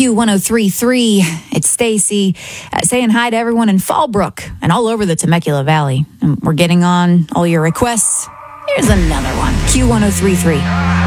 Q1033. It's Stacy saying hi to everyone in Fallbrook and all over the Temecula Valley. And we're getting on all your requests. Here's another one. Q1033.